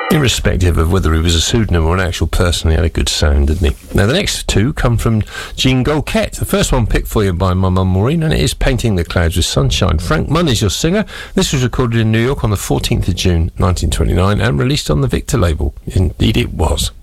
Irrespective of whether he was a pseudonym or an actual person, he had a good sound, didn't he? Now, the next two come from Jean Golquette. The first one picked for you by my mum Maureen, and it is Painting the Clouds with Sunshine. Frank Munn is your singer. This was recorded in New York on the 14th of June 1929 and released on the Victor label. Indeed it was.